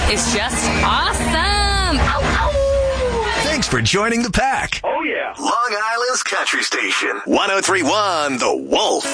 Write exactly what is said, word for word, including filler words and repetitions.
is just awesome. Ow, ow. Thanks for joining the pack. Oh, yeah. Long Island's Country Station. one oh three point one The Wolf.